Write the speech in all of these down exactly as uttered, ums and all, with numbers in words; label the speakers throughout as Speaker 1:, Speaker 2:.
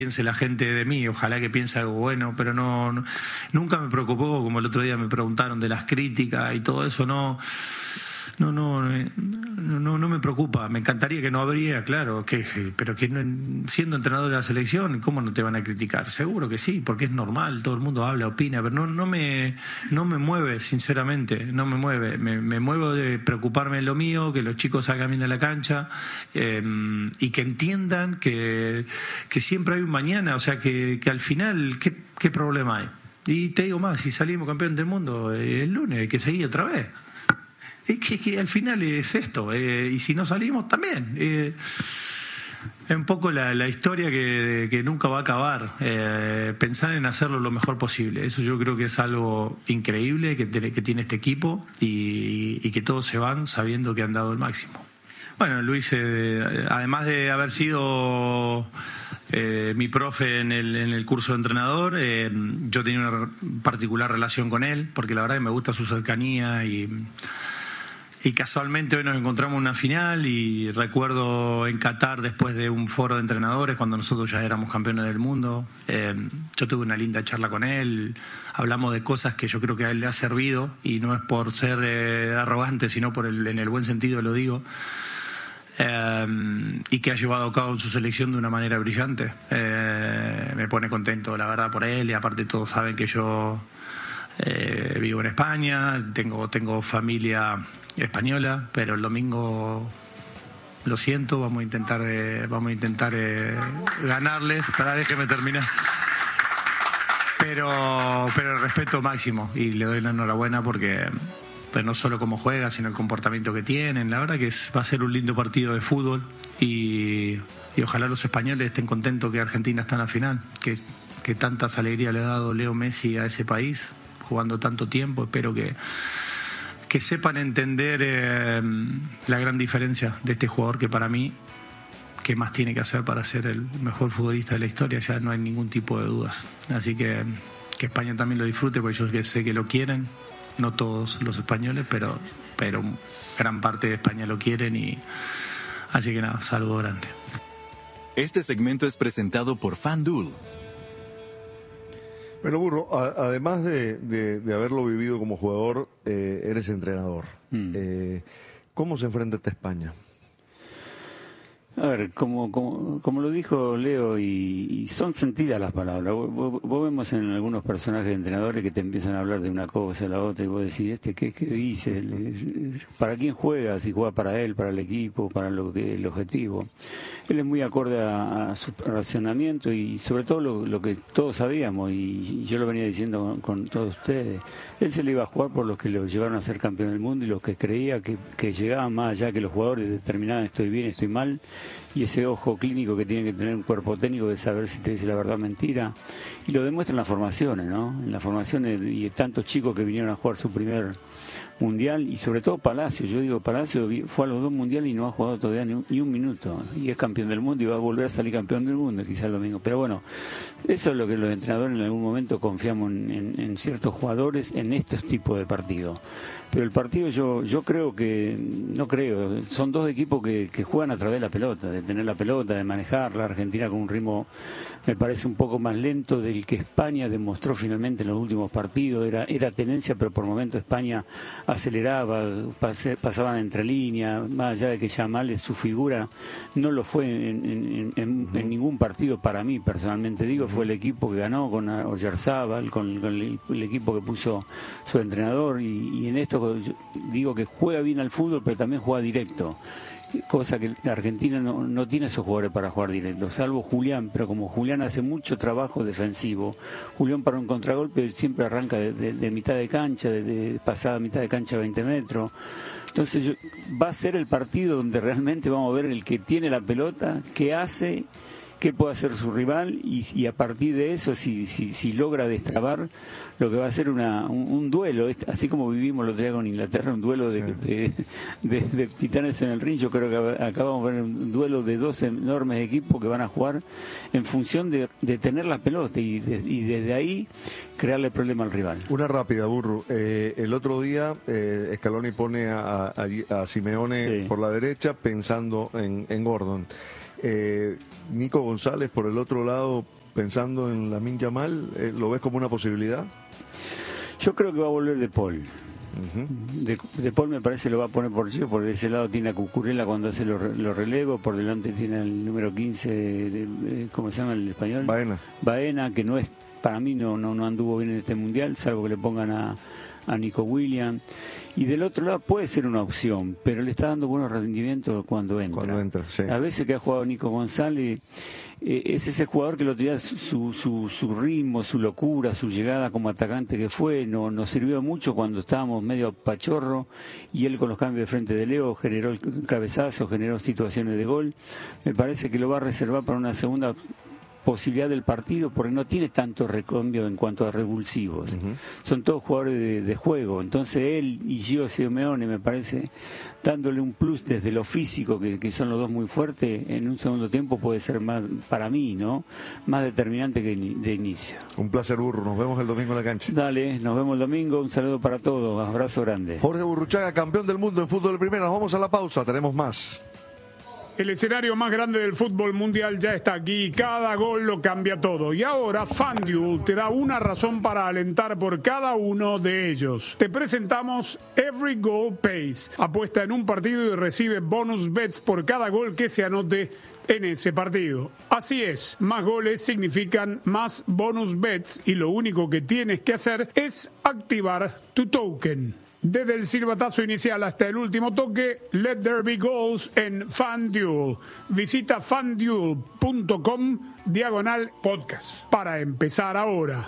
Speaker 1: piense la gente de mí, ojalá que piense algo bueno, pero no, no nunca me preocupó, como el otro día me preguntaron de las críticas y todo eso, no no no no, no, no me preocupa. Me encantaría que no habría, claro, que pero que no, siendo entrenador de la selección, ¿cómo no te van a criticar? Seguro que sí, porque es normal, todo el mundo habla, opina, pero no no me no me mueve, sinceramente, no me mueve, me, me muevo de preocuparme en lo mío, que los chicos salgan bien a la cancha, eh, y que entiendan que, que siempre hay un mañana, o sea, que, que al final, ¿qué, qué problema hay? Y te digo más, si salimos campeón del mundo eh, el lunes, hay que seguir otra vez. Es que, que al final es esto, eh, y si no salimos también. Eh, es un poco la, la historia que, que nunca va a acabar. Eh, pensar en hacerlo lo mejor posible. Eso yo creo que es algo increíble que, tiene, que tiene este equipo y, y que todos se van sabiendo que han dado el máximo. Bueno, Luis, eh, además de haber sido eh, mi profe en el, en el curso de entrenador, eh, yo tenía una particular relación con él, porque la verdad que me gusta su cercanía y... Y casualmente hoy nos encontramos en una final y recuerdo en Qatar, después de un foro de entrenadores, cuando nosotros ya éramos campeones del mundo, eh, yo tuve una linda charla con él, hablamos de cosas que yo creo que a él le ha servido, y no es por ser eh, arrogante, sino por el, en el buen sentido lo digo, eh, y que ha llevado a cabo en su selección de una manera brillante. Eh, me pone contento, la verdad, por él, y aparte todos saben que yo eh, vivo en España, tengo, tengo familia española, pero el domingo lo siento, vamos a intentar eh, vamos a intentar eh, ganarles. Para déjeme terminar. Pero pero el respeto máximo, y le doy la enhorabuena porque pues no solo cómo juega, sino el comportamiento que tienen. La verdad que es, va a ser un lindo partido de fútbol, y, y ojalá los españoles estén contentos que Argentina está en la final, que, que tantas alegrías le ha dado Leo Messi a ese país, jugando tanto tiempo. Espero que que sepan entender eh, la gran diferencia de este jugador, que para mí, ¿qué más tiene que hacer para ser el mejor futbolista de la historia? Ya no hay ningún tipo de dudas. Así que que España también lo disfrute, porque yo sé que lo quieren, no todos los españoles, pero, pero gran parte de España lo quieren, y así que nada, saludo grande.
Speaker 2: Este segmento es presentado por FanDuel.
Speaker 3: Bueno, Burro, a, además de, de, de haberlo vivido como jugador, eh, eres entrenador. Mm. Eh, ¿Cómo se enfrenta esta España?
Speaker 4: A ver, como, como, como lo dijo Leo, y, y son sentidas las palabras. Vos, vos vemos en algunos personajes de entrenadores que te empiezan a hablar de una cosa, la otra, y vos decís, este, ¿qué, qué dice? ¿Para quién juega? Si juega para él, para el equipo, para lo que el objetivo. Él es muy acorde a, a su racionamiento, y sobre todo lo, lo que todos sabíamos, y, y yo lo venía diciendo con, con todos ustedes. Él se le iba a jugar por los que lo llevaron a ser campeón del mundo, y los que creía que, que llegaban más allá, que los jugadores determinaban estoy bien, estoy mal, y ese ojo clínico que tiene que tener un cuerpo técnico de saber si te dice la verdad o mentira, y lo demuestra en las formaciones, ¿no? En las formaciones, y tantos chicos que vinieron a jugar su primer mundial, y sobre todo Palacio. Yo digo, Palacio fue a los dos mundiales y no ha jugado todavía ni un, ni un minuto, y es campeón del mundo y va a volver a salir campeón del mundo quizás el domingo. Pero bueno, eso es lo que los entrenadores en algún momento confiamos en, en, en ciertos jugadores en estos tipos de partidos. Pero el partido, yo yo creo que, no creo, son dos equipos que, que juegan a través de la pelota, de tener la pelota, de manejarla. Argentina con un ritmo, me parece, un poco más lento del que España demostró finalmente en los últimos partidos. Era era tenencia, pero por momentos España aceleraba, pase, pasaban entre líneas, más allá de que Yamal, su figura, no lo fue en, en, en, en ningún partido para mí, personalmente digo. Fue el equipo que ganó con Oyarzábal, con, con el, el equipo que puso su entrenador, y, y en esto yo digo que juega bien al fútbol, pero también juega directo, cosa que la Argentina no, no tiene esos jugadores para jugar directo, salvo Julián. Pero como Julián hace mucho trabajo defensivo, Julián para un contragolpe siempre arranca de, de, de mitad de cancha, de, de pasada mitad de cancha a veinte metros. Entonces yo, va a ser el partido donde realmente vamos a ver el que tiene la pelota, qué hace, qué puede hacer su rival, y, y a partir de eso, si, si, si logra destrabar, lo que va a ser una, un, un duelo, así como vivimos el otro día con Inglaterra, un duelo de, sí. de, de, de titanes en el ring. Yo creo que acá vamos a ver un duelo de dos enormes equipos que van a jugar en función de, de tener la pelota, y, de, y desde ahí crearle problema al rival.
Speaker 3: Una rápida, Burro. Eh, el otro día eh, Scaloni pone a, a, a Simeone, sí, por la derecha, pensando en, en Gordon. Eh, Nico González, por el otro lado, pensando en Lamine Yamal, eh, ¿lo ves como una posibilidad?
Speaker 4: Yo creo que va a volver De Paul.
Speaker 3: Uh-huh.
Speaker 4: De, de Paul me parece lo va a poner por sí, por ese lado tiene a Cucurella cuando hace los lo relevos, por delante tiene el número quince, de, de, ¿cómo se llama el español?
Speaker 3: Baena.
Speaker 4: Baena, que no es, para mí no, no, no anduvo bien en este mundial, salvo que le pongan a, a Nico Williams. Y del otro lado puede ser una opción, pero le está dando buenos rendimientos cuando entra.
Speaker 3: Cuando entra, sí.
Speaker 4: A veces que ha jugado Nico González, eh, es ese jugador que lo tenía su, su, su ritmo, su locura, su llegada como atacante que fue, no, nos sirvió mucho cuando estábamos medio pachorro, y él con los cambios de frente de Leo generó el cabezazo, generó situaciones de gol. Me parece que lo va a reservar para una segunda posibilidad del partido, porque no tiene tanto recambio en cuanto a revulsivos. Uh-huh. Son todos jugadores de, de juego. Entonces él y Gio Simeone, me parece, dándole un plus desde lo físico, que, que son los dos muy fuertes, en un segundo tiempo puede ser más, para mí, ¿no? Más determinante que de inicio.
Speaker 3: Un placer, Burro. Nos vemos el domingo en la cancha.
Speaker 4: Dale, nos vemos el domingo. Un saludo para todos. Abrazo grande.
Speaker 3: Jorge Burruchaga, campeón del mundo en fútbol de primera. Nos vamos a la pausa. Tenemos más.
Speaker 5: El escenario más grande del fútbol mundial ya está aquí y cada gol lo cambia todo. Y ahora FanDuel te da una razón para alentar por cada uno de ellos. Te presentamos Every Goal Pays. Apuesta en un partido y recibe bonus bets por cada gol que se anote en ese partido. Así es, más goles significan más bonus bets y lo único que tienes que hacer es activar tu token. Desde el silbatazo inicial hasta el último toque, let there be goals en FanDuel. Visita fanduel.com diagonal podcast para empezar ahora.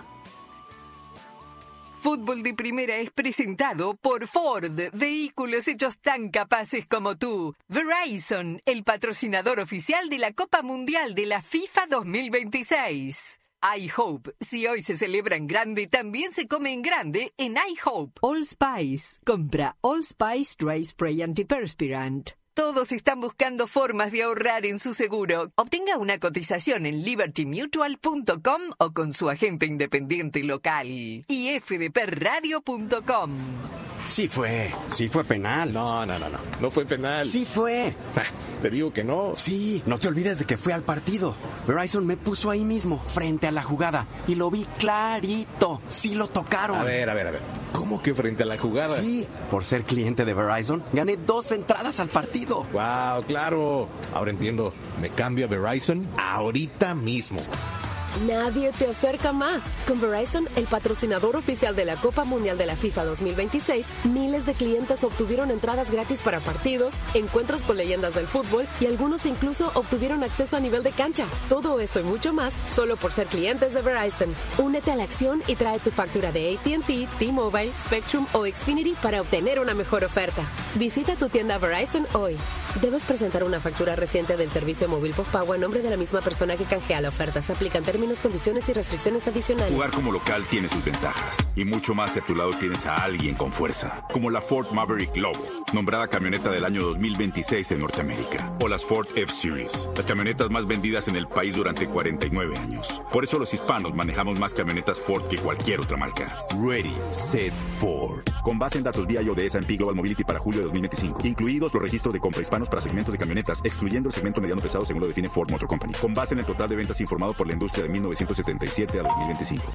Speaker 6: Fútbol de Primera es presentado por Ford, vehículos hechos tan capaces como tú. Verizon, el patrocinador oficial de la Copa Mundial de la FIFA dos mil veintiséis. iHope, si hoy se celebra en grande, también se come en grande en iHope. Allspice, compra Allspice Dry Spray Antiperspirant. Todos están buscando formas de ahorrar en su seguro. Obtenga una cotización en liberty mutual punto com o con su agente independiente local. y f d p radio punto com.
Speaker 7: Sí fue, sí fue penal.
Speaker 8: No, no, no, no, no fue penal.
Speaker 7: Sí fue.
Speaker 8: Ah, te digo que no.
Speaker 7: Sí, no te olvides de que fui al partido. Verizon me puso ahí mismo, frente a la jugada, y lo vi clarito. Sí lo tocaron.
Speaker 8: A ver, a ver, a ver. ¿Cómo que frente a la jugada?
Speaker 7: Sí, por ser cliente de Verizon, gané dos entradas al partido.
Speaker 8: Wow, claro. Ahora entiendo. Me cambio a Verizon ahorita mismo.
Speaker 9: Nadie te acerca más. Con Verizon, el patrocinador oficial de la Copa Mundial de la FIFA dos mil veintiséis, miles de clientes obtuvieron entradas gratis para partidos, encuentros con leyendas del fútbol y algunos incluso obtuvieron acceso a nivel de cancha. Todo eso y mucho más solo por ser clientes de Verizon. Únete a la acción y trae tu factura de A T and T, T-Mobile, Spectrum o Xfinity para obtener una mejor oferta. Visita tu tienda Verizon hoy. Debes presentar una factura reciente del servicio móvil postpago a nombre de la misma persona que canjea la oferta. Se aplican términos, condiciones y restricciones adicionales.
Speaker 10: Jugar como local tiene sus ventajas. Y mucho más si a tu lado tienes a alguien con fuerza. Como la Ford Maverick Lobo, nombrada camioneta del año dos mil veintiséis en Norteamérica. O las Ford F-Series, las camionetas más vendidas en el país durante cuarenta y nueve años. Por eso los hispanos manejamos más camionetas Ford que cualquier otra marca. Ready, set, Ford. Con base en datos V I O de S and P Global Mobility para julio de dos mil veinticinco. Incluidos los registros de compra hispanos para segmentos de camionetas, excluyendo el segmento mediano pesado según lo define Ford Motor Company. Con base en el total de ventas informado por la industria de mil novecientos setenta y siete a dos mil veinticinco.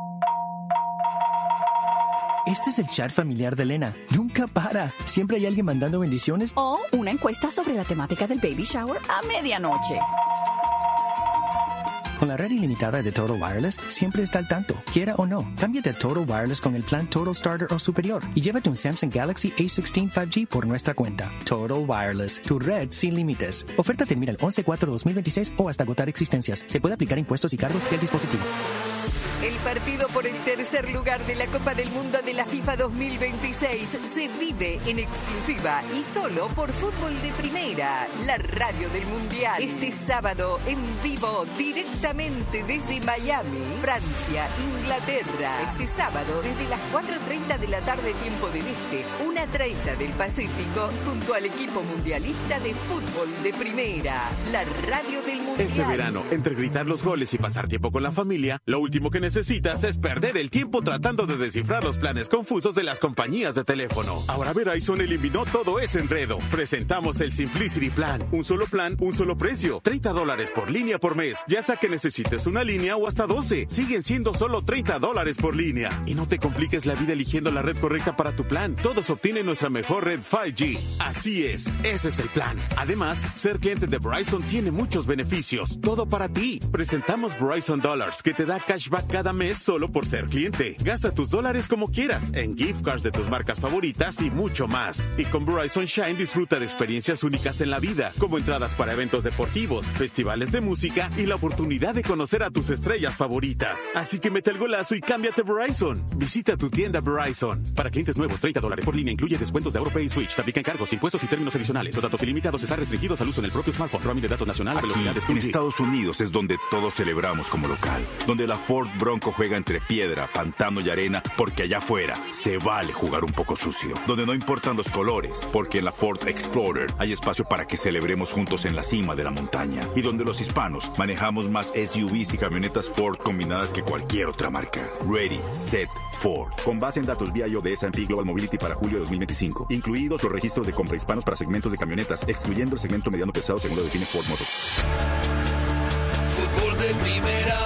Speaker 11: Este es el chat familiar de Elena. Nunca para. Siempre hay alguien mandando bendiciones.
Speaker 12: O una encuesta sobre la temática del baby shower a medianoche.
Speaker 11: Con la red ilimitada de Total Wireless, siempre está al tanto, quiera o no. Cámbiate a Total Wireless con el plan Total Starter o superior y llévate un Samsung Galaxy A dieciséis cinco G por nuestra cuenta. Total Wireless, tu red sin límites. Oferta termina el once cuatro dos mil veintiséis o hasta agotar existencias. Se puede aplicar impuestos y cargos del dispositivo.
Speaker 6: El partido por el tercer lugar de la Copa del Mundo de la FIFA dos mil veintiséis se vive en exclusiva y solo por Fútbol de Primera, la radio del Mundial. Este sábado en vivo, directamente directamente desde Miami, Francia, Inglaterra. Este sábado, desde las cuatro y treinta de la tarde, tiempo del Este, una y treinta del Pacífico, junto al equipo mundialista de fútbol de primera, la radio del mundial.
Speaker 13: Este verano, entre gritar los goles y pasar tiempo con la familia, lo último que necesitas es perder el tiempo tratando de descifrar los planes confusos de las compañías de teléfono. Ahora Verizon eliminó todo ese enredo. Presentamos el Simplicity Plan. Un solo plan, un solo precio. treinta dólares por línea por mes. Ya sea que necesites una línea o hasta doce. Siguen siendo solo treinta dólares por línea. Y no te compliques la vida eligiendo la red correcta para tu plan. Todos obtienen nuestra mejor red cinco G. Así es, ese es el plan. Además, ser cliente de Verizon tiene muchos beneficios. Todo para ti. Presentamos Verizon Dollars, que te da cashback cada mes solo por ser cliente. Gasta tus dólares como quieras, en gift cards de tus marcas favoritas y mucho más. Y con Verizon Shine disfruta de experiencias únicas en la vida, como entradas para eventos deportivos, festivales de música y la oportunidad de conocer a tus estrellas favoritas. Así que mete el golazo y cámbiate a Verizon. Visita tu tienda Verizon. Para clientes nuevos, treinta dólares por línea incluye descuentos de AuroPay y Switch. Te aplican cargos, impuestos y términos adicionales. Los datos ilimitados están restringidos al uso en el propio smartphone. Roaming de datos nacional a velocidades
Speaker 10: En Estados Unidos es donde todos celebramos como local. Donde la Ford Bronco juega entre piedra, pantano y arena, porque allá afuera se vale jugar un poco sucio. Donde no importan los colores, porque en la Ford Explorer hay espacio para que celebremos juntos en la cima de la montaña. Y donde los hispanos manejamos más S U Vs y camionetas Ford combinadas que cualquier otra marca. Ready, set, Ford. Con base en datos V I O de S and P Global Mobility para julio de dos mil veinticinco. Incluidos los registros de compra hispanos para segmentos de camionetas, excluyendo el segmento mediano pesado según lo define Ford Motors.
Speaker 14: Fútbol de primera.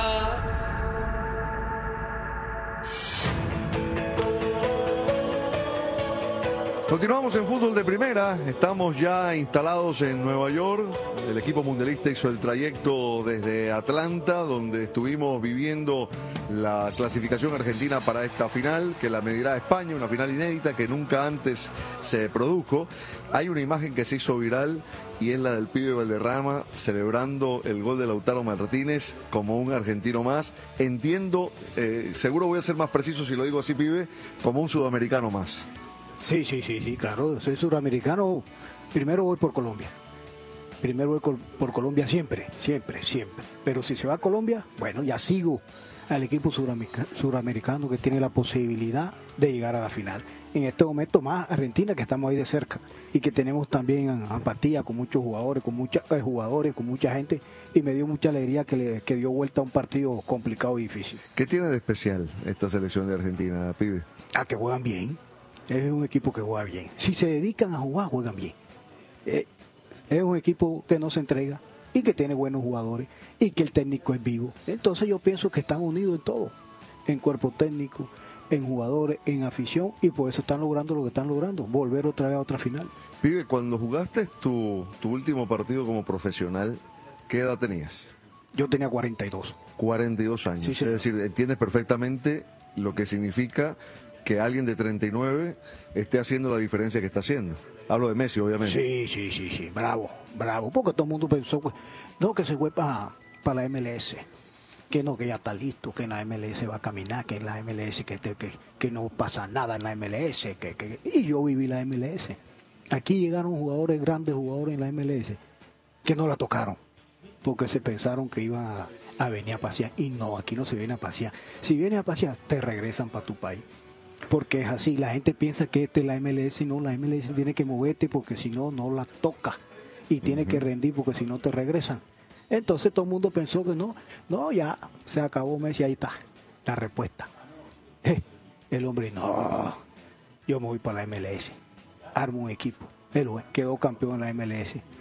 Speaker 3: Continuamos en fútbol de primera, estamos ya instalados en Nueva York, el equipo mundialista hizo el trayecto desde Atlanta, donde estuvimos viviendo la clasificación argentina para esta final, que la medirá España, una final inédita que nunca antes se produjo. Hay una imagen que se hizo viral y es la del pibe Valderrama celebrando el gol de Lautaro Martínez como un argentino más. Entiendo, eh, seguro voy a ser más preciso si lo digo así, pibe, como un sudamericano más.
Speaker 15: Sí, sí, sí, sí, claro, soy suramericano, primero voy por Colombia, primero voy col- por Colombia siempre, siempre, siempre, pero si se va a Colombia, bueno, ya sigo al equipo suramerica- suramericano que tiene la posibilidad de llegar a la final. En este momento más Argentina, que estamos ahí de cerca y que tenemos también empatía con muchos jugadores, con muchos eh, jugadores, con mucha gente, y me dio mucha alegría que, le, que dio vuelta a un partido complicado y difícil.
Speaker 3: ¿Qué tiene de especial esta selección de Argentina, pibe?
Speaker 15: A que juegan bien. Es un equipo que juega bien. Si se dedican a jugar, juegan bien. Eh, es un equipo que no se entrega y que tiene buenos jugadores y que el técnico es vivo. Entonces yo pienso que están unidos en todo, en cuerpo técnico, en jugadores, en afición, y por eso están logrando lo que están logrando, volver otra vez a otra final.
Speaker 3: Pibe, cuando jugaste tu, tu último partido como profesional, ¿qué edad tenías?
Speaker 15: Yo tenía cuarenta y dos.
Speaker 3: cuarenta y dos años. Sí, es decir, entiendes perfectamente lo que significa que alguien de treinta y nueve esté haciendo la diferencia que está haciendo. Hablo de Messi, obviamente.
Speaker 15: Sí, sí, sí, sí, bravo, bravo, porque todo el mundo pensó, pues, no, que se fue para la M L S, que no, que ya está listo, que en la M L S va a caminar, que en la M L S que, que, que no pasa nada en la M L S, que, que, y yo viví la M L S. Aquí llegaron jugadores, grandes jugadores en la M L S, que no la tocaron, porque se pensaron que iban a, a venir a pasear, y no, aquí no se viene a pasear. Si vienes a pasear, te regresan para tu país. Porque es así, la gente piensa que esta es la M L S, no, la M L S tiene que moverte porque si no, no la toca, y tiene uh-huh. que rendir porque si no te regresan. Entonces todo el mundo pensó que no, no, ya se acabó Messi, ahí está la respuesta. Eh, el hombre, no, yo me voy para la M L S, armo un equipo, pero quedó campeón en la M L S,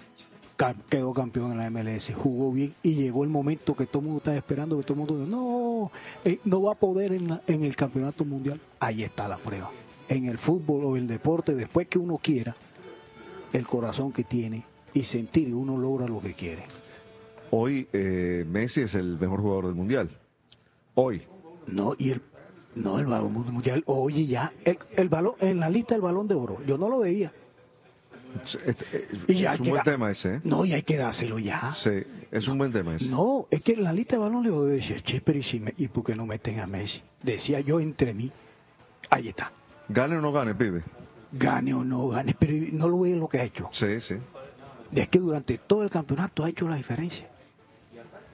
Speaker 15: quedó campeón en la M L S, jugó bien y llegó el momento que todo el mundo estaba esperando, que todo el mundo no, eh, no va a poder en, la, en el campeonato mundial. Ahí está la prueba. En el fútbol o el deporte, después que uno quiera, el corazón que tiene y sentir, uno logra lo que quiere.
Speaker 3: Hoy eh, Messi es el mejor jugador del mundial. Hoy.
Speaker 15: No, y el no el balón mundial, oye ya, el, el balón, en la lista del Balón de Oro, yo no lo veía.
Speaker 3: Es, es,
Speaker 15: y
Speaker 3: es un buen da- tema ese, ¿eh?
Speaker 15: No, y hay que dárselo ya.
Speaker 3: Sí, es un buen tema ese.
Speaker 15: No, es que en la lista de Balón de Oro decía, che, pero ¿y, si me, ¿y por qué no meten a Messi? Decía yo entre mí, ahí está.
Speaker 3: Gane o no gane, pibe.
Speaker 15: Gane o no gane, pero no lo ve lo que ha hecho.
Speaker 3: Sí, sí.
Speaker 15: Es que durante todo el campeonato ha hecho la diferencia.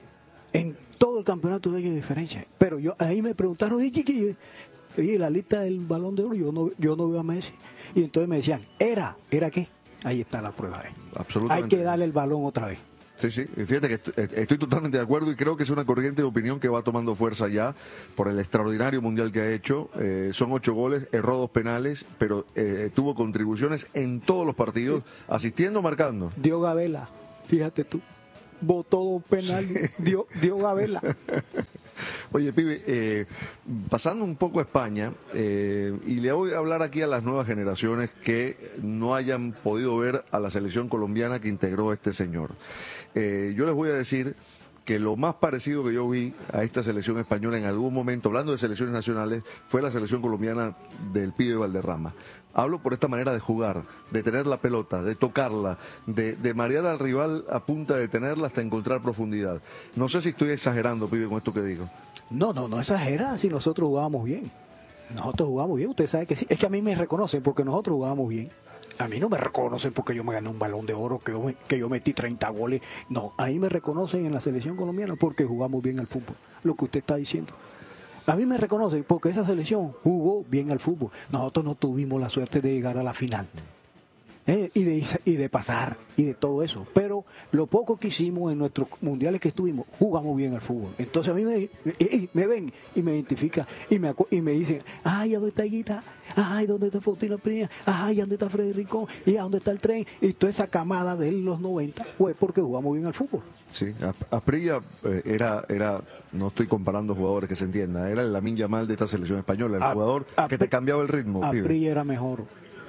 Speaker 15: En todo el campeonato hay diferencia. Pero yo ahí me preguntaron, ¿y, y, y, y la lista del Balón de Oro? Yo no, yo no veo a Messi. Y entonces me decían, ¿era? ¿Era qué? Ahí está la prueba. ¿eh?
Speaker 3: Absolutamente.
Speaker 15: Hay que darle el balón otra vez.
Speaker 3: Sí, sí, fíjate que estoy, estoy totalmente de acuerdo y creo que es una corriente de opinión que va tomando fuerza ya por el extraordinario mundial que ha hecho. Eh, son ocho goles, erró dos penales, pero eh, tuvo contribuciones en todos los partidos, asistiendo, marcando.
Speaker 15: Dio Gabela, fíjate tú, botó dos penales, sí. dio, dio Gabela.
Speaker 3: Oye, pibe, eh, pasando un poco a España, eh, y le voy a hablar aquí a las nuevas generaciones que no hayan podido ver a la selección colombiana que integró este señor. Eh, yo les voy a decir que lo más parecido que yo vi a esta selección española en algún momento, hablando de selecciones nacionales, fue la selección colombiana del pibe Valderrama. Hablo por esta manera de jugar, de tener la pelota, de tocarla, de, de marear al rival a punta de tenerla hasta encontrar profundidad. No sé si estoy exagerando, pibe, con esto que digo.
Speaker 15: No, no, no exagera si nosotros jugábamos bien. Nosotros jugamos bien, usted sabe que sí. Es que a mí me reconocen porque nosotros jugábamos bien. A mí no me reconocen porque yo me gané un Balón de Oro, que yo, que yo metí treinta goles. No, ahí me reconocen en la selección colombiana porque jugamos bien al fútbol. Lo que usted está diciendo. A mí me reconocen porque esa selección jugó bien al fútbol. Nosotros no tuvimos la suerte de llegar a la final. ¿Eh? Y, de, y de pasar y de todo eso. Pero lo poco que hicimos en nuestros mundiales que estuvimos, jugamos bien al fútbol. Entonces a mí me, me, me ven y me identifican y me, y me dicen, ay, ¿dónde está Higuita? Ay, ¿dónde está Faustino Priña? Ay, ¿dónde está Freddy Rincón? ¿Y a dónde está el tren? Y toda esa camada de los noventa, pues porque jugamos bien al fútbol.
Speaker 3: Sí, Asprilla eh, era, era, no estoy comparando jugadores que se entienda, era el Lamine Yamal de esta selección española, el a, jugador a, que te cambiaba el ritmo.
Speaker 15: Asprilla era mejor.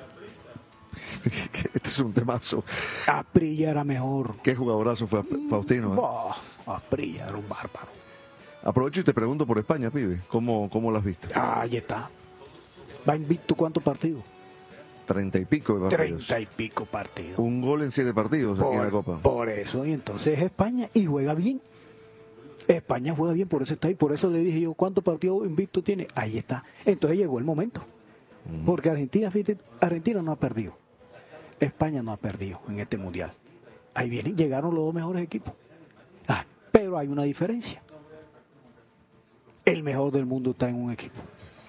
Speaker 3: Este es un temazo.
Speaker 15: Asprilla era mejor.
Speaker 3: ¿Qué jugadorazo fue Faustino? ¿eh?
Speaker 15: Oh, Asprilla era un bárbaro.
Speaker 3: Aprovecho y te pregunto por España, pibe. ¿Cómo, cómo lo has visto?
Speaker 15: Ah, ahí está. ¿Va invicto cuántos partidos?
Speaker 3: Treinta y pico de partidos.
Speaker 15: Treinta y pico partidos.
Speaker 3: Un gol en siete partidos
Speaker 15: por,
Speaker 3: aquí en la Copa.
Speaker 15: Por eso, y entonces España, y juega bien. España juega bien, por eso está ahí. Por eso le dije yo, ¿cuántos partidos invicto tiene? Ahí está. Entonces llegó el momento. Mm. Porque Argentina, fíjate, Argentina no ha perdido. España no ha perdido en este mundial. Ahí vienen, llegaron los dos mejores equipos. Ah, pero hay una diferencia. El mejor del mundo está en un equipo.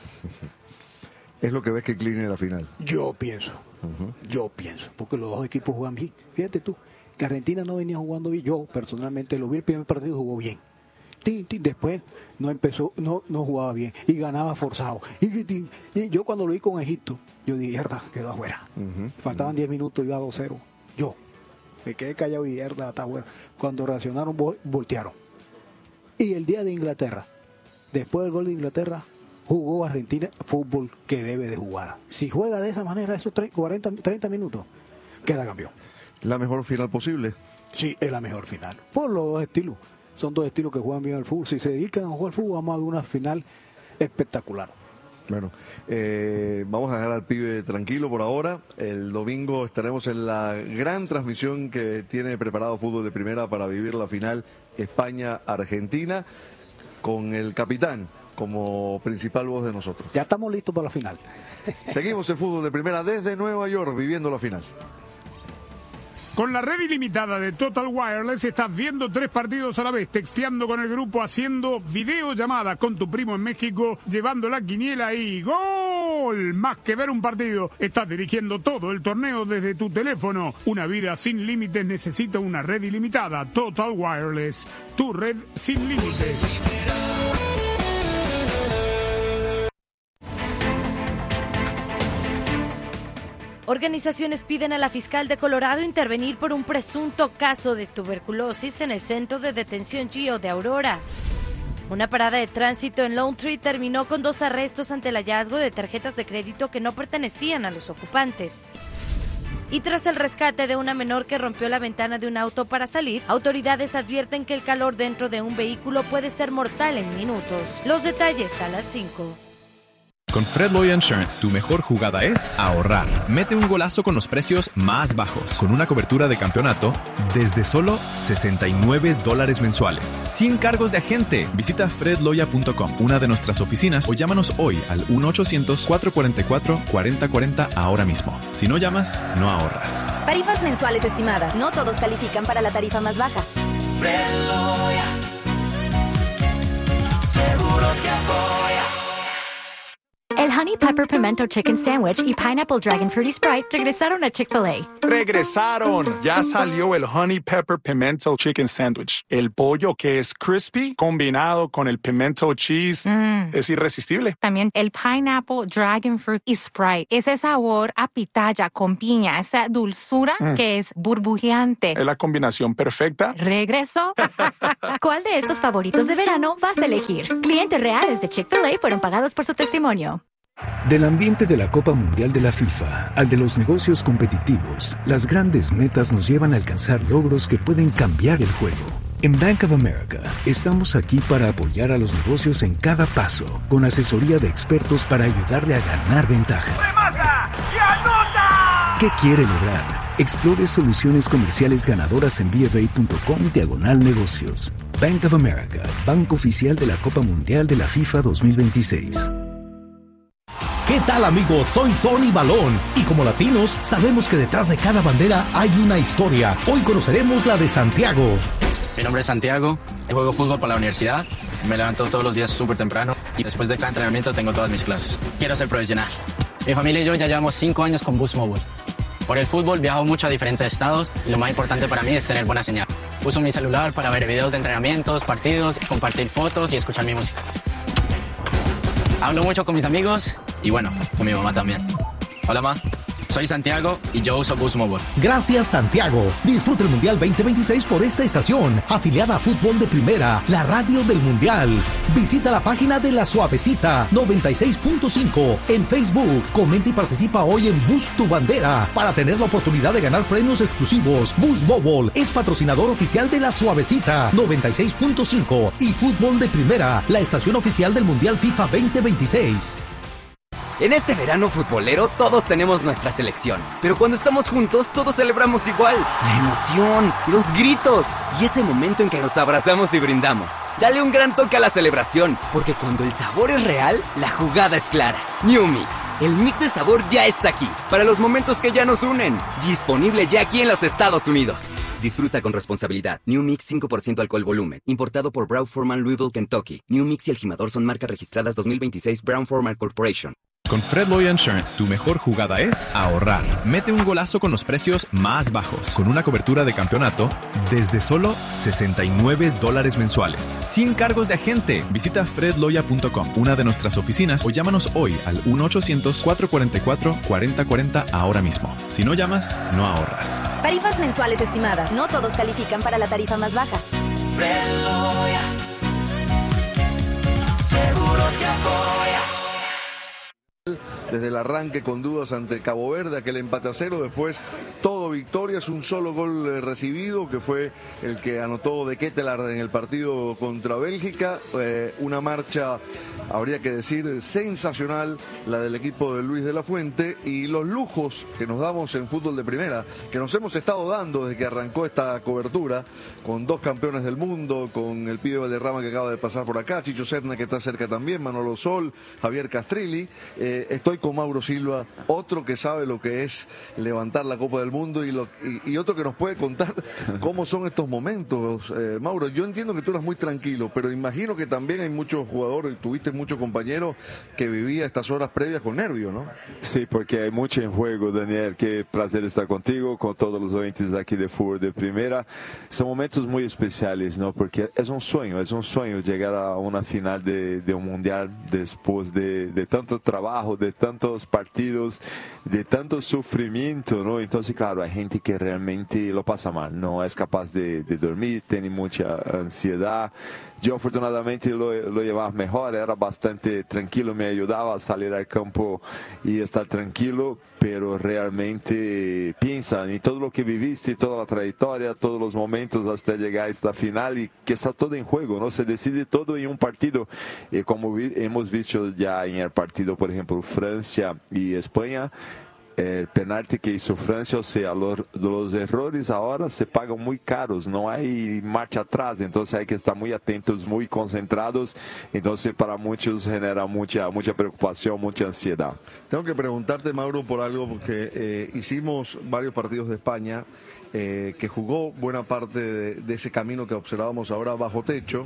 Speaker 3: Es lo que ves que incline la final.
Speaker 15: Yo pienso, uh-huh. yo pienso, porque los dos equipos juegan bien. Fíjate tú, que Argentina no venía jugando bien. Yo personalmente lo vi el primer partido, jugó bien. Tin, tin, después no empezó, no, no jugaba bien y ganaba forzado. Y, tin, y yo cuando lo vi con Egipto, yo dije, mierda, quedó afuera. Uh-huh. Faltaban diez uh-huh. minutos, iba a dos cero. Yo me quedé callado y mierda, está afuera. Cuando reaccionaron, voltearon. Y el día de Inglaterra, después del gol de Inglaterra, jugó Argentina fútbol que debe de jugar. Si juega de esa manera esos cuarenta, treinta minutos, queda campeón.
Speaker 3: ¿La mejor final posible?
Speaker 15: Sí, es la mejor final. Por los dos estilos. Son dos estilos que juegan bien al fútbol. Si se dedican a jugar al fútbol, vamos a ver una final espectacular.
Speaker 3: Bueno, eh, vamos a dejar al pibe tranquilo por ahora. El domingo estaremos en la gran transmisión que tiene preparado Fútbol de Primera para vivir la final España-Argentina con el capitán como principal voz de nosotros.
Speaker 15: Ya estamos listos para la final.
Speaker 3: Seguimos en Fútbol de Primera desde Nueva York viviendo la final.
Speaker 5: Con la red ilimitada de Total Wireless estás viendo tres partidos a la vez, texteando con el grupo, haciendo videollamadas con tu primo en México, llevando la quiniela y ¡gol! Más que ver un partido, estás dirigiendo todo el torneo desde tu teléfono. Una vida sin límites necesita una red ilimitada. Total Wireless, tu red sin límites.
Speaker 16: Organizaciones piden a la fiscal de Colorado intervenir por un presunto caso de tuberculosis en el centro de detención Gio de Aurora. Una parada de tránsito en Lone Tree terminó con dos arrestos ante el hallazgo de tarjetas de crédito que no pertenecían a los ocupantes. Y tras el rescate de una menor que rompió la ventana de un auto para salir, autoridades advierten que el calor dentro de un vehículo puede ser mortal en minutos. Los detalles a las cinco.
Speaker 17: Con Fred Loya Insurance, tu mejor jugada es ahorrar. Mete un golazo con los precios más bajos, con una cobertura de campeonato desde solo sesenta y nueve dólares mensuales. Sin cargos de agente. Visita fred loya punto com, una de nuestras oficinas, o llámanos hoy al uno ochocientos, cuatro cuatro cuatro, cuatro cero cuatro cero ahora mismo. Si no llamas, no ahorras.
Speaker 18: Tarifas mensuales estimadas. No todos califican para la tarifa más baja.
Speaker 14: Fred Loya.
Speaker 12: Honey Pepper Pimento Chicken Sandwich y Pineapple Dragon Fruity Sprite regresaron a Chick-fil-A.
Speaker 18: ¡Regresaron! Ya salió el Honey Pepper Pimento Chicken Sandwich. El pollo que es crispy combinado con el pimento cheese mm. es irresistible.
Speaker 19: También el Pineapple Dragon Fruit y Sprite. Ese sabor a pitaya con piña, esa dulzura mm. que es burbujeante.
Speaker 18: Es la combinación perfecta.
Speaker 19: ¿Regreso?
Speaker 12: ¿Cuál de estos favoritos de verano vas a elegir? Clientes reales de Chick-fil-A fueron pagados por su testimonio.
Speaker 20: Del ambiente de la Copa Mundial de la FIFA al de los negocios competitivos, las grandes metas nos llevan a alcanzar logros que pueden cambiar el juego. En Bank of America estamos aquí para apoyar a los negocios en cada paso, con asesoría de expertos para ayudarle a ganar ventaja.
Speaker 14: ¡Remata y anota!
Speaker 20: ¿Qué quiere lograr? Explore soluciones comerciales ganadoras en bfa.com diagonal negocios. Bank of America, banco oficial de la Copa Mundial de la FIFA dos mil veintiséis.
Speaker 21: ¿Qué tal, amigos? Soy Tony Balón y como latinos sabemos que detrás de cada bandera hay una historia. Hoy conoceremos la de Santiago.
Speaker 22: Mi nombre es Santiago, juego fútbol para la universidad, me levanto todos los días súper temprano y después de cada entrenamiento tengo todas mis clases. Quiero ser profesional. Mi familia y yo ya llevamos cinco años con Boost Mobile. Por el fútbol viajo mucho a diferentes estados y lo más importante para mí es tener buena señal. Uso mi celular para ver videos de entrenamientos, partidos, compartir fotos y escuchar mi música. Hablo mucho con mis amigos y bueno, con mi mamá también. Hola, ma. Soy Santiago y yo uso Boost Mobile.
Speaker 21: Gracias, Santiago. Disfruta el Mundial veinte veintiséis por esta estación, afiliada a Fútbol de Primera, la radio del Mundial. Visita la página de La Suavecita noventa y seis punto cinco en Facebook. Comenta y participa hoy en Boost Tu Bandera para tener la oportunidad de ganar premios exclusivos. Boost Mobile es patrocinador oficial de La Suavecita noventa y seis punto cinco y Fútbol de Primera, la estación oficial del Mundial FIFA veinte veintiséis.
Speaker 23: En este verano futbolero todos tenemos nuestra selección, pero cuando estamos juntos todos celebramos igual. La emoción, los gritos y ese momento en que nos abrazamos y brindamos. Dale un gran toque a la celebración, porque cuando el sabor es real, la jugada es clara. New Mix, el mix de sabor ya está aquí, para los momentos que ya nos unen. Disponible ya aquí en los Estados Unidos. Disfruta con responsabilidad. New Mix cinco por ciento alcohol volumen, importado por Brown-Forman Louisville, Kentucky. New Mix y El Jimador son marcas registradas dos mil veintiséis Brown-Forman Corporation.
Speaker 17: Con Fred Loya Insurance, tu mejor jugada es ahorrar. Mete un golazo con los precios más bajos, con una cobertura de campeonato desde solo sesenta y nueve dólares mensuales. Sin cargos de agente. Visita fred loya punto com, una de nuestras oficinas, o llámanos hoy al uno ochocientos, cuatro cuatro cuatro, cuatro cero cuatro cero ahora mismo. Si no llamas, no ahorras.
Speaker 24: Tarifas mensuales estimadas. No todos califican para la tarifa más baja.
Speaker 14: Fred Loya, seguro te apoya.
Speaker 3: Desde el arranque con dudas ante Cabo Verde, aquel empate a cero, después todo victorias, un solo gol recibido, que fue el que anotó De Ketelaar en el partido contra Bélgica, eh, una marcha, habría que decir, sensacional, la del equipo de Luis de la Fuente, y los lujos que nos damos en fútbol de primera, que nos hemos estado dando desde que arrancó esta cobertura, con dos campeones del mundo, con el pibe Valderrama que acaba de pasar por acá, Chicho Serna que está cerca también, Manolo Sol, Javier Castrilli, eh, estoy con Mauro Silva, otro que sabe lo que es levantar la Copa del Mundo y, lo, y, y otro que nos puede contar cómo son estos momentos. Eh, Mauro, yo entiendo que tú eras muy tranquilo, pero imagino que también hay muchos jugadores, tuviste muchos compañeros que vivía estas horas previas con nervio, ¿no?
Speaker 25: Sí, porque hay mucho en juego, Daniel. Qué placer estar contigo, con todos los oyentes aquí de Fútbol de Primera. Son momentos muy especiales, ¿no? Porque es un sueño, es un sueño llegar a una final de, de un mundial después de, de tanto trabajo, de tantos partidos, de tanto sufrimiento, ¿no? Entonces, claro, hay gente que realmente lo pasa mal, no es capaz de, de dormir, tiene mucha ansiedad. Yo afortunadamente lo, lo llevaba mejor, era bastante tranquilo, me ayudaba a salir al campo y estar tranquilo, pero realmente piensa en todo lo que viviste, toda la trayectoria, todos los momentos hasta llegar a esta final y que está todo en juego, ¿no? Se decide todo en un partido, y como vi, hemos visto ya en el partido, por ejemplo, Francia y España, el penalti que hizo Francia, o sea, los, los errores ahora se pagan muy caros, no hay marcha atrás, entonces hay que estar muy atentos, muy concentrados, entonces para muchos genera mucha, mucha preocupación, mucha ansiedad.
Speaker 3: Tengo que preguntarte, Mauro, por algo, porque eh, hicimos varios partidos de España, eh, que jugó buena parte de, de ese camino que observábamos ahora bajo techo.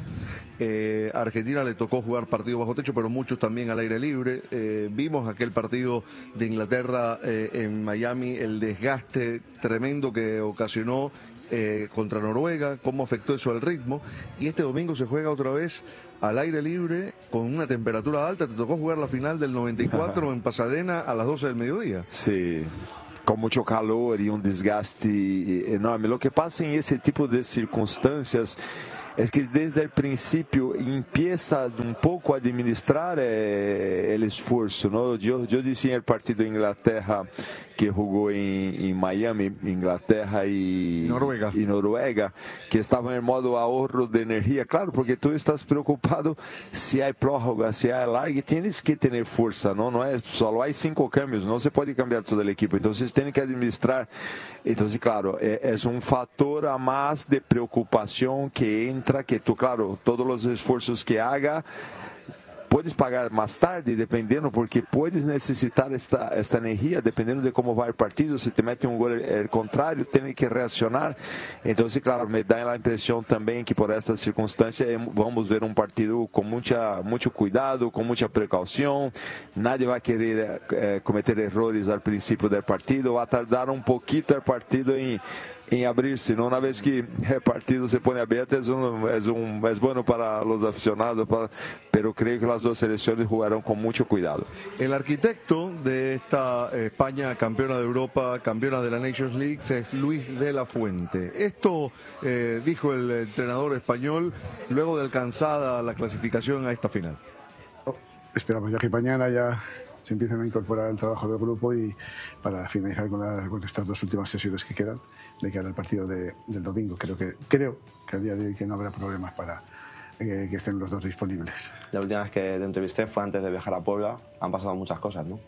Speaker 3: Eh, a Argentina le tocó jugar partidos bajo techo, pero muchos también al aire libre. Eh, vimos aquel partido de Inglaterra eh, en Miami, el desgaste tremendo que ocasionó eh, contra Noruega, cómo afectó eso al ritmo. Y este domingo se juega otra vez al aire libre con una temperatura alta. Te tocó jugar la final del noventa y cuatro en Pasadena a las doce del mediodía.
Speaker 25: Sí. Com muito calor e um desgaste enorme. O que passa em esse tipo de circunstâncias é que desde o princípio empieza um pouco a administrar eh, o esforço, ¿no? Eu, eu disse em el partido Inglaterra que jogou em, em Miami, Inglaterra e
Speaker 3: Noruega.
Speaker 25: e Noruega, que estavam em modo ahorro de energia, claro, porque tu estás preocupado se há prórroga, se há largue, tienes que ter força, não, não é só há cinco cambios, não se pode cambiar toda a equipe, então vocês têm que administrar, então claro, é, é um fator a mais de preocupação que entra, que tu, claro, todos os esforços que haga, puedes pagar mais tarde, dependendo, porque puedes necessitar esta, esta energia, dependendo de como vai o partido. Se te mete um gol é, contrário, tem que reaccionar. Então, claro, me dá a impressão também que por esta circunstância vamos ver um partido com muita, muito cuidado, com muita precaução. Nadie vai querer é, cometer erros ao princípio do partido, vai tardar um pouquinho o partido em em abrir-se, não? Una vez que el partido se pone abierto, es, un, es, un, es bueno para los aficionados, para, pero creo que las dos selecciones jugaron con mucho cuidado.
Speaker 3: El arquitecto de esta España campeona de Europa, campeona de la Nations League, es Luis de la Fuente. Esto eh, dijo el entrenador español luego de alcanzada la clasificación a esta final.
Speaker 1: Oh, esperamos ya que mañana ya se empiecen a incorporar el trabajo del grupo y para finalizar con, la, con estas dos últimas sesiones que quedan de cara al partido de, del domingo. Creo que creo que a día de hoy que no habrá problemas para eh, que estén los dos disponibles.
Speaker 2: La última vez que te entrevisté fue antes de viajar a Puebla. Han pasado muchas cosas, ¿no?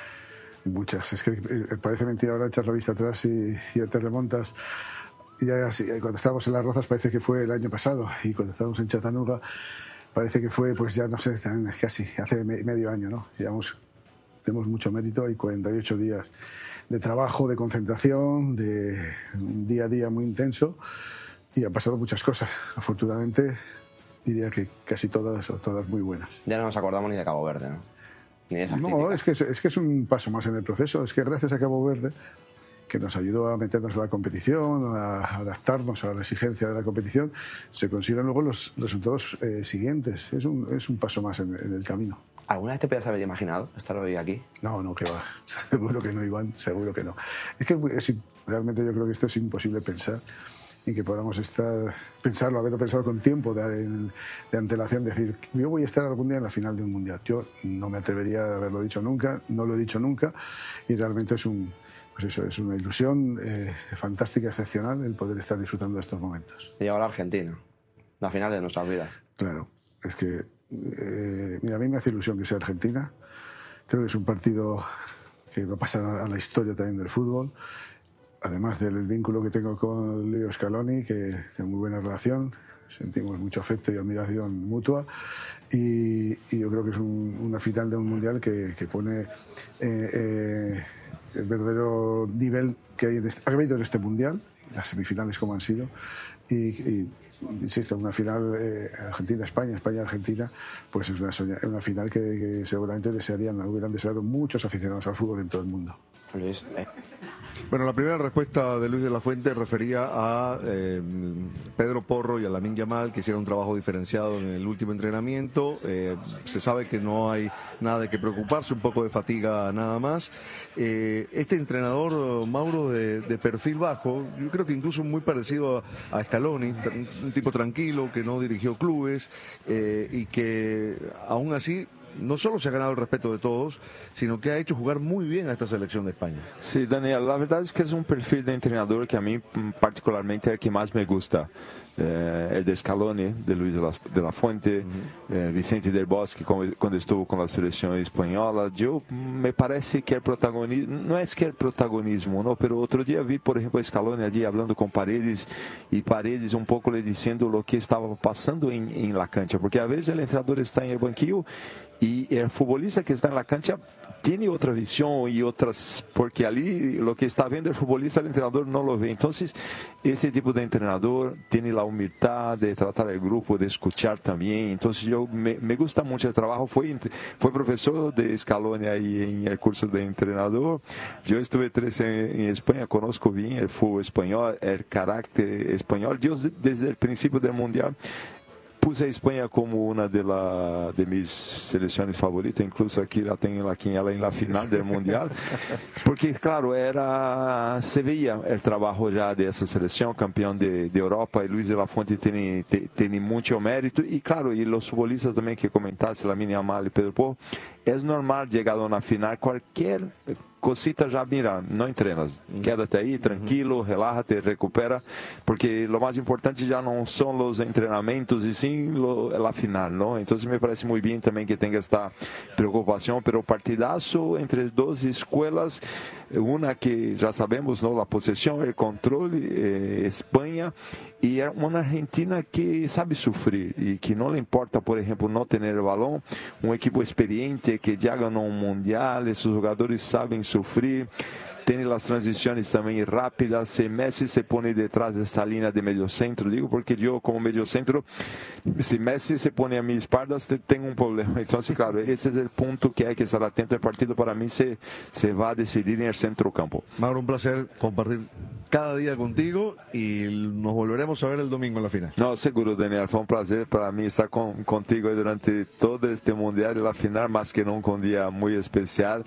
Speaker 1: Muchas. Es que eh, parece mentira ahora echar la vista atrás y, y ya te remontas. Y ya, así, cuando estábamos en Las Rozas parece que fue el año pasado, y cuando estábamos en Chattanooga parece que fue, pues ya no sé, casi hace medio año, ¿no? Llevamos, tenemos mucho mérito y cuarenta y ocho días de trabajo, de concentración, de un día a día muy intenso, y han pasado muchas cosas. Afortunadamente, diría que casi todas o todas muy buenas.
Speaker 2: Ya no nos acordamos ni de Cabo Verde, ¿no? Ni de esas
Speaker 1: No, es que, es que es un paso más en el proceso. Es que gracias a Cabo Verde, que nos ayudó a meternos en la competición, a adaptarnos a la exigencia de la competición, se consiguen luego los resultados eh, siguientes. Es un, es un paso más en, en el camino.
Speaker 2: ¿Alguna vez te podías haber imaginado estar hoy aquí?
Speaker 1: No, no, que va. Seguro que no, Iván, seguro que no. Es que es, realmente yo creo que esto es imposible pensar y que podamos estar, pensarlo, haberlo pensado con tiempo de, de antelación, decir, yo voy a estar algún día en la final de un mundial. Yo no me atrevería a haberlo dicho nunca, no lo he dicho nunca, y realmente es un, pues eso, es una ilusión eh, fantástica, excepcional, el poder estar disfrutando de estos momentos.
Speaker 2: Y ahora Argentina, la final de nuestras vidas.
Speaker 1: Claro, es que Eh, mira, a mí me hace ilusión que sea Argentina. Creo que es un partido que va a pasar a la historia también del fútbol, además del vínculo que tengo con Leo Scaloni, que tengo muy buena relación, sentimos mucho afecto y admiración mutua, y, y yo creo que es un, una final de un mundial que, que pone eh, eh, el verdadero nivel que hay en este, ha habido en este mundial, las semifinales como han sido, y, y insisto, una final eh, Argentina-España, España-Argentina, pues es una, soña, una final que, que seguramente desearían, hubieran deseado muchos aficionados al fútbol en todo el mundo.
Speaker 2: Luis, eh.
Speaker 3: Bueno, la primera respuesta de Luis de la Fuente refería a eh, Pedro Porro y a Lamine Yamal, que hicieron un trabajo diferenciado en el último entrenamiento. Eh, se sabe que no hay nada de que preocuparse, un poco de fatiga nada más. Eh, este entrenador, Mauro, de, de perfil bajo, yo creo que incluso muy parecido a, a Scaloni, un tipo tranquilo, que no dirigió clubes eh, y que aún así no solo se ha ganado el respeto de todos, sino que ha hecho jugar muy bien a esta selección de España.
Speaker 25: Sí, Daniel, la verdad es que es un perfil de entrenador que a mí particularmente es el que más me gusta. eh, el de Scaloni, de Luis de la, de la Fuente, uh-huh. eh, Vicente del Bosque, como, cuando estuvo con la selección española. Yo me parece que el protagonismo, no es que el protagonismo, ¿no? Pero otro día vi, por ejemplo, a Scaloni allí hablando con Paredes y Paredes un poco le diciendo lo que estaba pasando en, en la cancha, porque a veces el entrenador está en el banquillo y el futbolista que está en la cancha tiene otra visión y otras, porque allí lo que está viendo el futbolista, el entrenador no lo ve. Entonces, ese tipo de entrenador tiene la humildad de tratar el grupo, de escuchar también. Entonces, yo me, me gusta mucho el trabajo. Fue, fue profesor de Scaloni ahí en el curso de entrenador. Yo estuve tres en, en España, conozco bien el fútbol español, el carácter español. Yo desde el principio del Mundial puse a Espanha como una de, la, de mis selecciones favoritas, incluso aquí la tengo aquí en la final del Mundial, porque claro, era, se veía el trabajo ya de esa selección, campeón de, de Europa, y Luis de la Fuente tiene, tiene mucho mérito, y claro, y los futbolistas también que comentaste, Lamine Yamal y Pedro Porro, es normal llegar a una final, cualquier cosita já, mira, não entrenas, quédate aí, tranquilo, relájate, recupera, porque lo más importante já não são os treinamentos e sim lo, la final, ¿no? Entonces me parece muy bien también que tenga esta preocupación, pero partidazo entre dos escuelas, una que ya sabemos, ¿no? La posesión, el control, eh, España, y una Argentina que sabe sufrir y que no le importa, por ejemplo, no tener el balón, un equipo experiente que ya ganó un mundial, esos jugadores saben sufrir, tiene las transiciones también rápidas. Si Messi se pone detrás de esta línea de medio centro, digo porque yo como medio centro, si Messi se pone a mis espaldas, tengo un problema. Entonces, claro, ese es el punto que hay que estar atento. El partido para mí se, se va a decidir en el centrocampo.
Speaker 3: Mauro, un placer compartir cada día contigo y nos volveremos a ver el domingo en la final.
Speaker 25: No, seguro, Daniel, fue un placer para mí estar con, contigo durante todo este mundial y la final, más que nunca un día muy especial,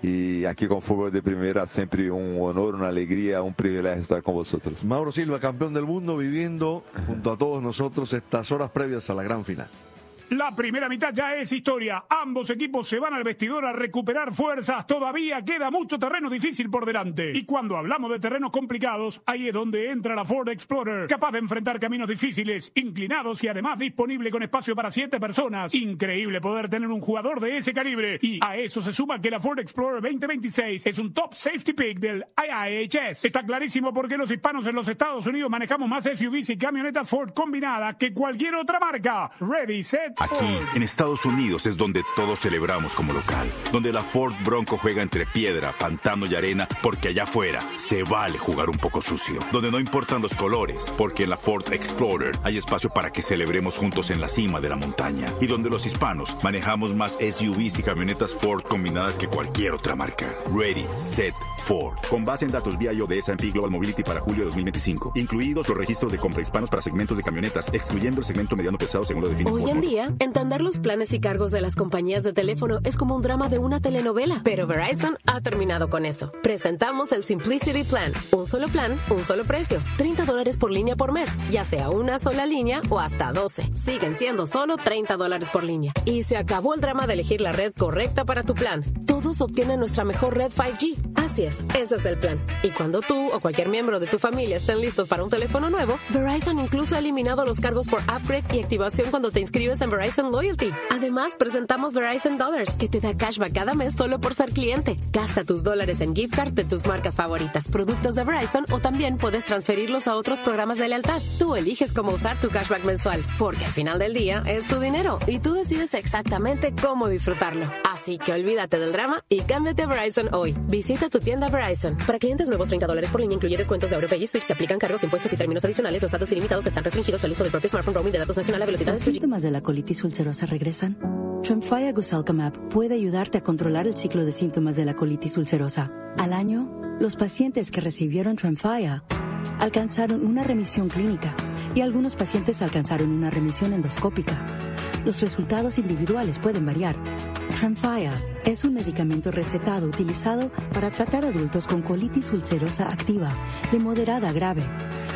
Speaker 25: y aquí con Fútbol de Primera siempre un honor, una alegría, un privilegio estar con vosotros.
Speaker 3: Mauro Silva, campeón del mundo, viviendo junto a todos nosotros estas horas previas a la gran final.
Speaker 5: La primera mitad ya es historia. Ambos equipos se van al vestidor a recuperar fuerzas. Todavía queda mucho terreno difícil por delante. Y cuando hablamos de terrenos complicados, ahí es donde entra la Ford Explorer, capaz de enfrentar caminos difíciles, inclinados y además disponible con espacio para siete personas. Increíble poder tener un jugador de ese calibre. Y a eso se suma que la Ford Explorer veinte veintiséis es un top safety pick del I I H S. Está clarísimo por qué los hispanos en los Estados Unidos manejamos más S U Vs y camionetas Ford combinadas que cualquier otra marca. Ready, set,
Speaker 10: Aquí, en Estados Unidos, es donde todos celebramos como local. Donde la Ford Bronco juega entre piedra, pantano y arena, porque allá afuera se vale jugar un poco sucio. Donde no importan los colores, porque en la Ford Explorer hay espacio para que celebremos juntos en la cima de la montaña. Y donde los hispanos manejamos más S U Vs y camionetas Ford combinadas que cualquier otra marca. Ready, set, Ford. Con base en datos V I O de S and P Global Mobility para julio de dos mil veinticinco. Incluidos los registros de compra hispanos para segmentos de camionetas, excluyendo el segmento mediano pesado según lo define Ford.
Speaker 4: Hoy en día, entender los planes y cargos de las compañías de teléfono es como un drama de una telenovela, pero Verizon ha terminado con eso. Presentamos el Simplicity Plan, un solo plan, un solo precio, treinta dólares por línea por mes, ya sea una sola línea o hasta doce. Siguen siendo solo treinta dólares por línea. Y se acabó el drama de elegir la red correcta para tu plan. Todos obtienen nuestra mejor red cinco G. Así es, ese es el plan. Y cuando tú o cualquier miembro de tu familia estén listos para un teléfono nuevo, Verizon incluso ha eliminado los cargos por upgrade y activación cuando te inscribes en Verizon Loyalty. Además, presentamos Verizon Dollars, que te da cashback cada mes solo por ser cliente. Gasta tus dólares en gift card de tus marcas favoritas, productos de Verizon, o también puedes transferirlos a otros programas de lealtad. Tú eliges cómo usar tu cashback mensual, porque al final del día es tu dinero y tú decides exactamente cómo disfrutarlo. Así que olvídate del drama y cámbiate a Verizon hoy. Visita tu tienda Verizon. Para clientes nuevos, treinta dólares por línea incluye descuentos de AuroPay y Switch. Se aplican cargos, impuestos y términos adicionales. Los datos ilimitados están restringidos al uso del propio smartphone. Roaming de datos nacional a velocidad de
Speaker 7: ¿Los síntomas de la colitis ulcerosa regresan? Tremfya Guselkumab puede ayudarte a controlar el ciclo de síntomas de la colitis ulcerosa. Al año, los pacientes que recibieron Tremfya alcanzaron una remisión clínica y algunos pacientes alcanzaron una remisión endoscópica. Los resultados individuales pueden variar. Tremfya es un medicamento recetado utilizado para tratar adultos con colitis ulcerosa activa de moderada a grave.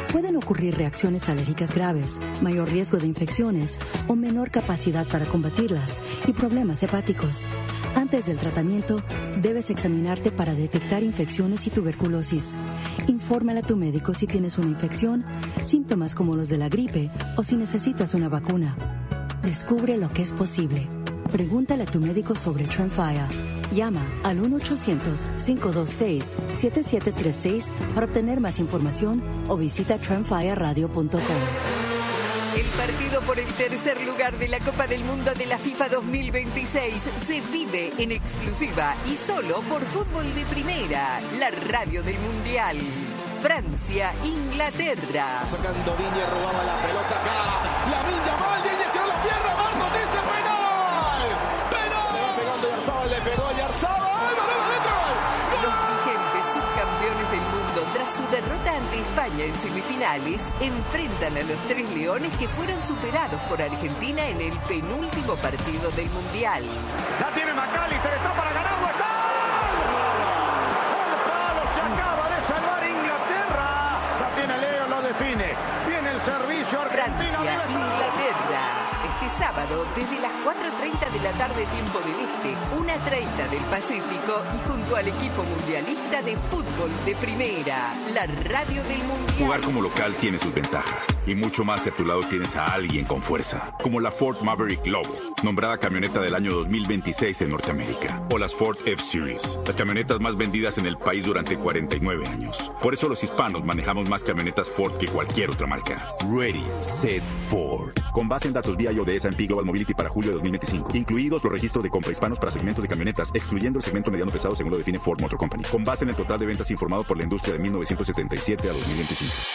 Speaker 7: Pueden ocurrir reacciones alérgicas graves, mayor riesgo de infecciones o menor capacidad para combatirlas y problemas hepáticos. Antes del tratamiento, debes examinarte para detectar infecciones y tuberculosis. Infórmale a tu médico si tienes una infección, síntomas como los de la gripe o si necesitas una vacuna. Descubre lo que es posible. Pregúntale a tu médico sobre Tremfya. Llama al uno ochocientos, cinco dos seis, siete siete tres seis para obtener más información o visita tremfya radio punto com.
Speaker 6: El partido por el tercer lugar de la Copa del Mundo de la FIFA dos mil veintiséis se vive en exclusiva y solo por Fútbol de Primera, la radio del Mundial. Francia, Inglaterra.
Speaker 14: Sacando Diñe, robaba la pelota acá. Lamine Yamal, Diñe tiró la pierna, Marcos dice penal. ¡Penal! Le va pegando Yarzabal, le pegó a Yarzabal.
Speaker 6: Los vigentes subcampeones del mundo, tras su derrota ante España en semifinales, enfrentan a los tres leones que fueron superados por Argentina en el penúltimo partido del Mundial.
Speaker 14: La tiene McAllister, está para ganarlo, está. El palo se acaba de salvar Inglaterra. La tiene Leo, lo define. Viene el servicio argentino.
Speaker 6: Francia, Inglaterra. Este sábado, desde las cuatro treinta de la tarde, tiempo del Este, una treinta del Pacífico, y junto al equipo mundialista de Fútbol de Primera, la radio del Mundial.
Speaker 10: Jugar como local tiene sus ventajas, y mucho más si a tu lado tienes a alguien con fuerza, como la Ford Maverick Lobo, nombrada camioneta del año dos mil veintiséis en Norteamérica, o las Ford F-Series, las camionetas más vendidas en el país durante cuarenta y nueve años. Por eso los hispanos manejamos más camionetas Ford que cualquier otra marca. Ready, Set, Ford. Con base en datos V I O de S and P Global Mobility para julio de dos mil veinticinco, incluidos los registros de compra hispanos para segmentos de camionetas, excluyendo el segmento mediano pesado según lo define Ford Motor Company, con base en el total de ventas informado por la industria de mil novecientos setenta y siete a dos mil veinticinco.